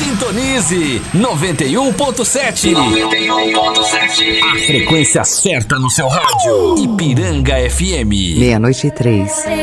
Sintonize 91.7. 91.7. A frequência certa no seu rádio. Ipiranga FM. 00:03.